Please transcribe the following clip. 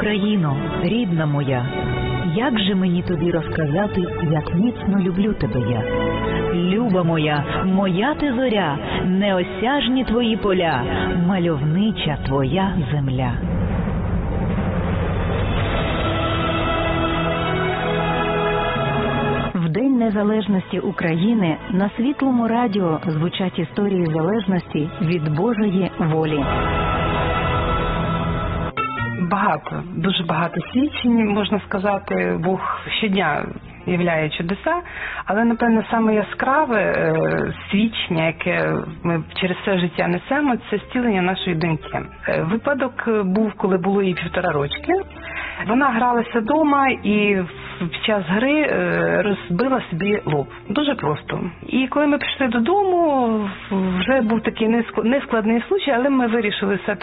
Україно, рідна моя, як же мені тобі розказати, як міцно люблю тебе я? Люба моя, моя ти зоря, неосяжні твої поля, мальовнича твоя земля. В День Незалежності України на Світлому радіо звучать історії залежності від Божої волі. Багато, дуже багато свідчень, можна сказати, Бог щодня являє чудеса, але, напевно, саме яскраве свідчення, яке ми через все життя несемо, це зцілення нашої доньки. Випадок був, коли було їй 1,5 рочки. Вона гралася вдома і під час гри розбила собі лоб. Дуже просто. І коли ми пішли додому, вже був такий нескладний случай, але ми вирішили все